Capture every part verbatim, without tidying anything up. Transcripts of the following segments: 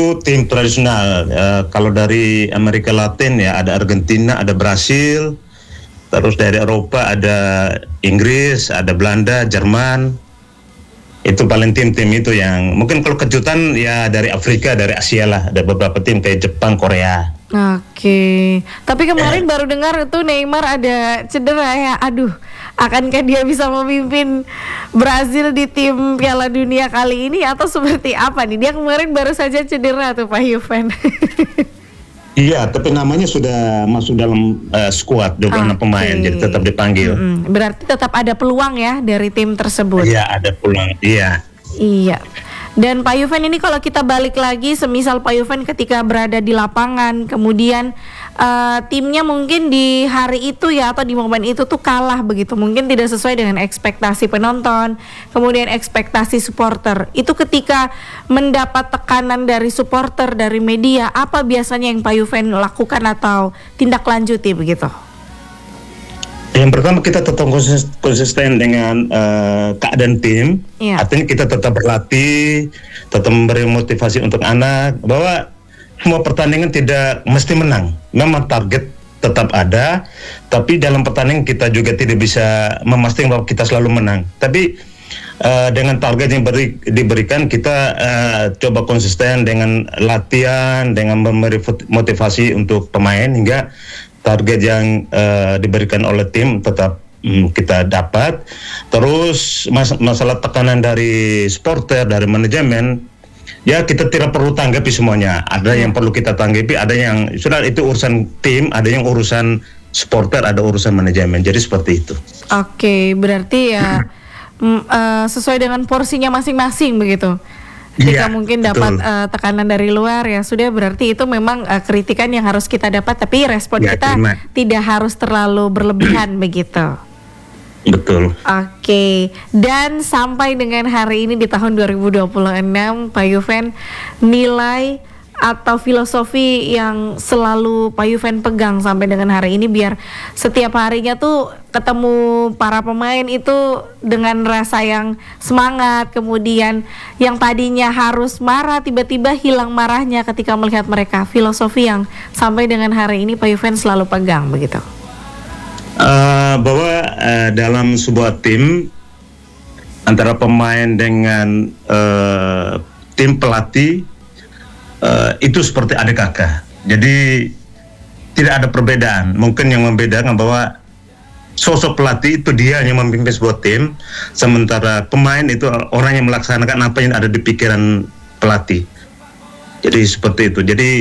itu tim tradisional. Uh, kalau dari Amerika Latin ya ada Argentina, ada Brasil. Terus dari Eropa ada Inggris, ada Belanda, Jerman. Itu paling tim-tim itu yang mungkin kalau kejutan ya dari Afrika, dari Asia lah. Ada beberapa tim kayak Jepang, Korea. Oke, tapi kemarin eh. baru dengar itu Neymar ada cedera ya. Aduh, akankah dia bisa memimpin Brazil di tim Piala Dunia kali ini atau seperti apa nih? Dia kemarin baru saja cedera tuh Pak Yuven. Iya, tapi namanya sudah masuk dalam uh, squad dua puluh enam okay. pemain, jadi tetap dipanggil. Mm-hmm. Berarti tetap ada peluang ya dari tim tersebut. Iya, ada peluang. Iya. Iya. Dan Pak Yuven ini kalau kita balik lagi, semisal Pak Yuven ketika berada di lapangan, kemudian uh, timnya mungkin di hari itu ya atau di momen itu tuh kalah begitu, mungkin tidak sesuai dengan ekspektasi penonton, kemudian ekspektasi supporter. Itu ketika mendapat tekanan dari supporter, dari media, apa biasanya yang Pak Yuven lakukan atau tindak lanjuti begitu? Yang pertama kita tetap konsisten dengan uh, keadaan tim, yeah. Artinya kita tetap berlatih, tetap memberi motivasi untuk anak bahwa semua pertandingan tidak mesti menang. Memang target tetap ada, tapi dalam pertandingan kita juga tidak bisa memastikan bahwa kita selalu menang. Tapi uh, dengan target yang beri, diberikan kita uh, coba konsisten dengan latihan, dengan memberi motivasi untuk pemain hingga target yang uh, diberikan oleh tim tetap um, kita dapat. Terus mas- masalah tekanan dari supporter, dari manajemen, ya kita tidak perlu tanggapi semuanya. Ada yang perlu kita tanggapi, ada yang sudah itu urusan tim, ada yang urusan supporter, ada urusan manajemen. Jadi seperti itu. Oke, berarti ya m- uh, sesuai dengan porsinya masing-masing begitu. Jika ya, mungkin dapat uh, tekanan dari luar ya sudah, berarti itu memang uh, kritikan yang harus kita dapat, tapi respon ya, kita terima. Tidak harus terlalu berlebihan begitu. Betul. Oke, dan sampai dengan hari ini di tahun dua ribu dua puluh enam Pak Yuven, nilai atau filosofi yang selalu Pak Yuven pegang sampai dengan hari ini biar setiap harinya tuh ketemu para pemain itu dengan rasa yang semangat, kemudian yang tadinya harus marah tiba-tiba hilang marahnya ketika melihat mereka, filosofi yang sampai dengan hari ini Pak Yuven selalu pegang begitu. Uh, bahwa uh, dalam sebuah tim antara pemain dengan uh, tim pelatih Uh, itu seperti adik kakak. Jadi tidak ada perbedaan. Mungkin yang membedakan bahwa sosok pelatih itu dia yang memimpin sebuah tim, sementara pemain itu orang yang melaksanakan apa yang ada di pikiran pelatih. Jadi seperti itu. Jadi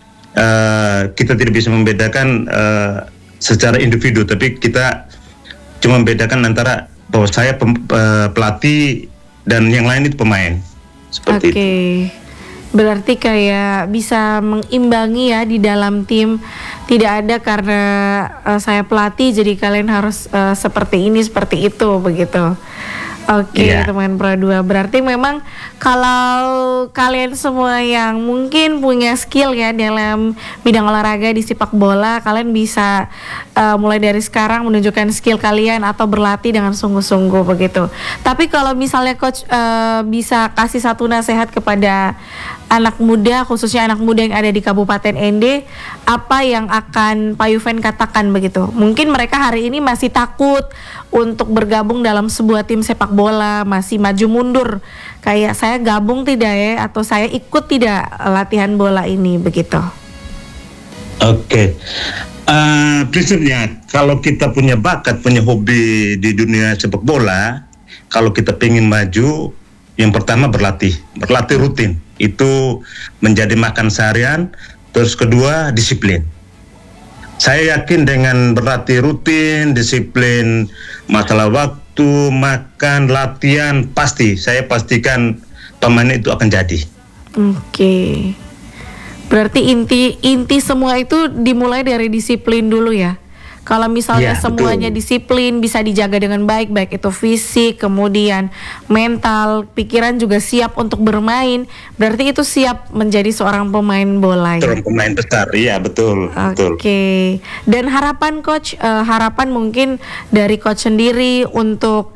uh, kita tidak bisa membedakan uh, secara individu, tapi kita cuma membedakan antara bahwa saya pem, uh, pelatih dan yang lain itu pemain. Seperti okay. itu. Berarti kayak bisa mengimbangi ya di dalam tim. Tidak ada karena uh, saya pelatih jadi kalian harus uh, seperti ini, seperti itu begitu. Oke, okay, yeah. Teman Pro dua. Berarti memang kalau kalian semua yang mungkin punya skill ya dalam bidang olahraga di sepak bola, kalian bisa uh, mulai dari sekarang menunjukkan skill kalian atau berlatih dengan sungguh-sungguh begitu. Tapi kalau misalnya coach uh, bisa kasih satu nasihat kepada anak muda, khususnya anak muda yang ada di Kabupaten N D, apa yang akan Pak Yuven katakan begitu? Mungkin mereka hari ini masih takut untuk bergabung dalam sebuah tim sepak bola, masih maju mundur, kayak saya gabung tidak ya, atau saya ikut tidak latihan bola ini begitu. Oke, okay. uh, prinsipnya kalau kita punya bakat, punya hobi di dunia sepak bola, kalau kita pengen maju, yang pertama berlatih, berlatih rutin. Itu menjadi makan seharian. Terus kedua, disiplin. Saya yakin dengan berlatih rutin, disiplin, masalah waktu, makan, latihan, pasti saya pastikan pemain itu akan jadi. Oke. Okay. Berarti inti inti semua itu dimulai dari disiplin dulu ya. Kalau misalnya ya, semuanya betul. Disiplin, bisa dijaga dengan baik, baik itu fisik, kemudian mental, pikiran juga siap untuk bermain, berarti itu siap menjadi seorang pemain bola ya? Seorang pemain besar, iya betul. Oke, okay. Dan harapan coach, uh, harapan mungkin dari coach sendiri untuk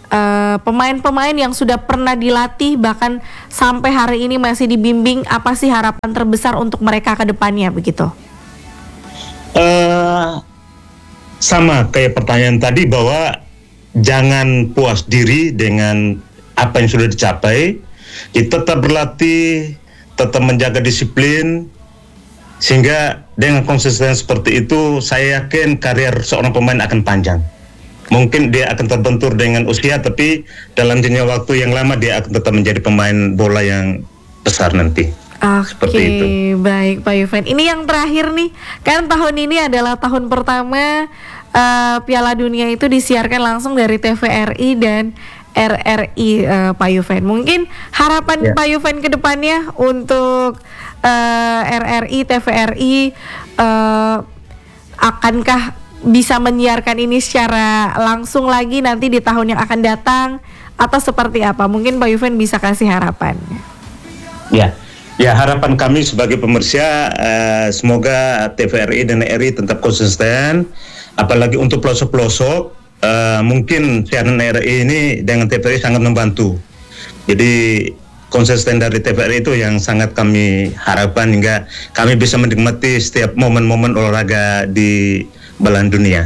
uh, pemain-pemain yang sudah pernah dilatih bahkan sampai hari ini masih dibimbing, apa sih harapan terbesar untuk mereka ke depannya begitu? Uh, sama kayak pertanyaan tadi, bahwa jangan puas diri dengan apa yang sudah dicapai. Kita tetap berlatih, tetap menjaga disiplin, sehingga dengan konsisten seperti itu saya yakin karir seorang pemain akan panjang. Mungkin dia akan terbentur dengan usia, tapi dalam jangka waktu yang lama dia akan tetap menjadi pemain bola yang besar nanti. Oke, okay, baik Pak Yufan. Ini yang terakhir nih, kan tahun ini adalah tahun pertama uh, Piala Dunia itu disiarkan langsung dari T V R I dan R R I, uh, Pak Yufan. Mungkin harapan yeah. Pak Yufan ke depannya untuk uh, R R I, T V R I, uh, akankah bisa menyiarkan ini secara langsung lagi nanti di tahun yang akan datang, atau seperti apa? Mungkin Pak Yufan bisa kasih harapan. Ya, ya harapan kami sebagai pemirsa, uh, semoga T V R I dan R R I tetap konsisten, apalagi untuk pelosok-pelosok. Uh, mungkin siaran R R I ini dengan T V R I sangat membantu. Jadi konsisten dari T V R I itu yang sangat kami harapkan, hingga kami bisa menikmati setiap momen-momen olahraga di belahan dunia.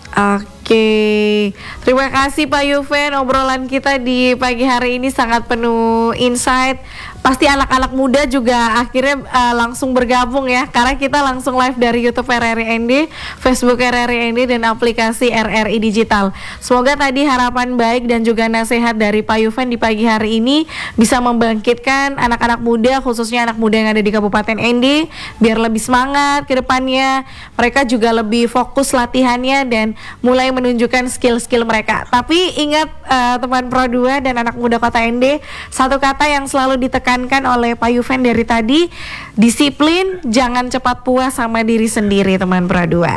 Oke, terima kasih Pak Yufan. Obrolan kita di pagi hari ini sangat penuh insight. Pasti anak-anak muda juga akhirnya uh, langsung bergabung ya, karena kita langsung live dari YouTube R R I N D, Facebook R R I N D, dan aplikasi R R I Digital. Semoga tadi harapan baik dan juga nasihat dari Pak Yufan di pagi hari ini bisa membangkitkan anak-anak muda, khususnya anak muda yang ada di Kabupaten N D, biar lebih semangat ke depannya. Mereka juga lebih fokus latihannya dan mulai menunjukkan skill-skill mereka. Tapi ingat uh, teman Pro dua dan anak muda Kota N D, satu kata yang selalu ditekan oleh Pak Yufan dari tadi, disiplin, jangan cepat puas sama diri sendiri teman Pro dua.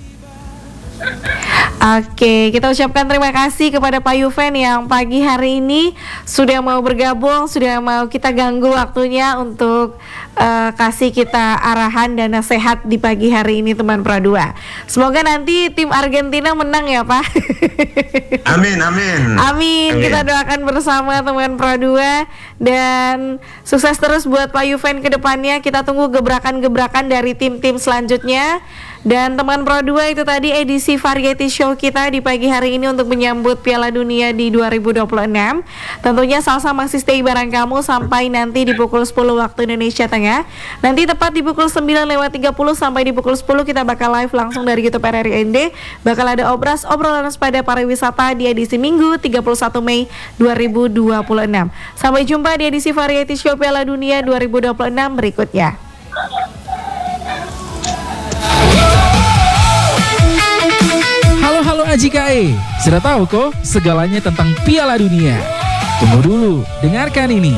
Oke, kita ucapkan terima kasih kepada Pak Yufan yang pagi hari ini sudah mau bergabung, sudah mau kita ganggu waktunya untuk uh, kasih kita arahan dan nasihat di pagi hari ini teman Pro dua. Semoga nanti tim Argentina menang ya Pak. Amin, amin. Amin, amin. Kita doakan bersama teman Pro dua, dan sukses terus buat Pak Yufan ke depannya. Kita tunggu gebrakan-gebrakan dari tim-tim selanjutnya. Dan teman Pro dua, itu tadi edisi variety show kita di pagi hari ini untuk menyambut Piala Dunia di dua ribu dua puluh enam. Tentunya Salsa masih stay bareng kamu sampai nanti di pukul sepuluh waktu Indonesia Tengah. Nanti tepat di pukul sembilan lewat tiga puluh sampai di pukul sepuluh kita bakal live langsung dari YouTube R R I N D. Bakal ada obras obrolan sepeda pariwisata di edisi Minggu tiga puluh satu Mei dua ribu dua puluh enam. Sampai jumpa di edisi variety show Piala Dunia dua ribu dua puluh enam berikutnya. Halo halo A J K E, sudah tahu kok segalanya tentang Piala Dunia? Tunggu dulu, dengarkan ini.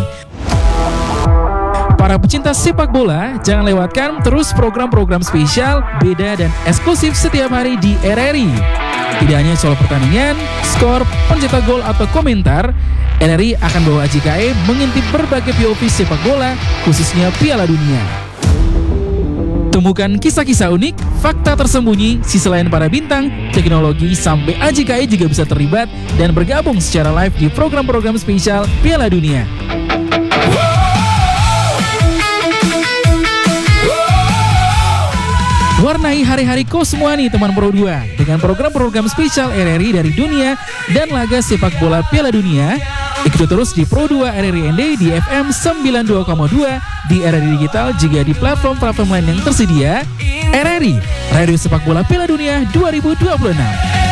Para pecinta sepak bola, jangan lewatkan terus program-program spesial, beda dan eksklusif setiap hari di R R I. Tidak hanya soal pertandingan, skor, pencetak gol atau komentar, R R I akan bawa A J K E mengintip berbagai P O V sepak bola, khususnya Piala Dunia. Temukan kisah-kisah unik, fakta tersembunyi, sisi lain para bintang, teknologi, sampai A J K E juga bisa terlibat dan bergabung secara live di program-program spesial Piala Dunia. Warnai hari-hari kau semua nih teman Pro dua dengan program-program spesial R R I dari dunia dan laga sepak bola Piala Dunia. Ikuti terus di Pro dua R R I N D di F M sembilan puluh dua koma dua, di R R I Digital juga di platform-platform lain yang tersedia. R R I, Radio Sepak Bola Piala Dunia dua ribu dua puluh enam.